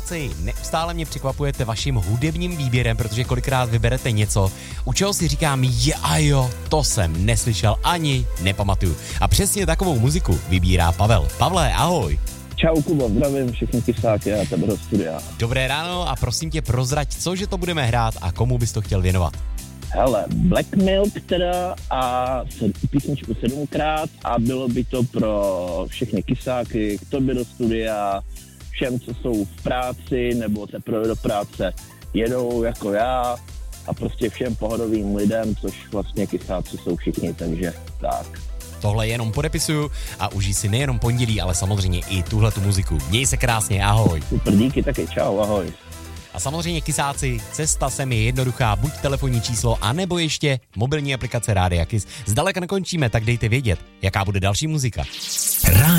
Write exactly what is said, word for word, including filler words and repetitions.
Kysáci, neustále mě překvapujete vaším hudebním výběrem, protože kolikrát vyberete něco, u čeho si říkám, je a jo, to jsem neslyšel ani nepamatuju. A přesně takovou muziku vybírá Pavel. Pavle, ahoj. Čau Kubo, zdravím všechny Kysáky a tebe do studia. Dobré ráno a prosím tě prozrať, cože to budeme hrát a komu bys to chtěl věnovat. Hele, Black Milk teda a písničku sedmkrát a bylo by to pro všechny Kysáky, k tobě do studia, všem, co jsou v práci nebo teprve do práce jedou jako já a prostě všem pohodovým lidem, což vlastně Kysáci jsou všichni, takže tak. Tohle jenom podepisuju a užij si nejenom pondělí, ale samozřejmě i tuhletu muziku. Měj se krásně, ahoj. Super, díky taky, čau, ahoj. A samozřejmě Kysáci, cesta sem je jednoduchá, buď telefonní číslo, anebo ještě mobilní aplikace Rádia Kys. Zdaleka nekončíme, tak dejte vědět, jaká bude další muzika.